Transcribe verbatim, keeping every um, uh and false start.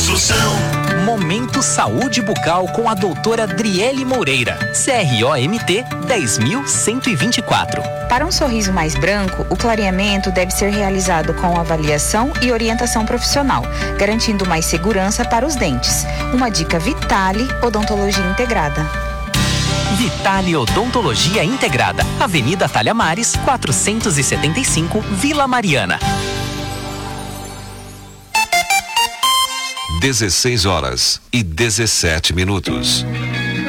Construção. Momento Saúde Bucal com a doutora Driele Moreira, C R O M T dez mil cento e vinte e quatro. Para um sorriso mais branco, o clareamento deve ser realizado com avaliação e orientação profissional, garantindo mais segurança para os dentes. Uma dica Vitale Odontologia Integrada. Vitale Odontologia Integrada, Avenida Talhamares, quatrocentos e setenta e cinco, Vila Mariana. dezesseis horas e dezessete minutos.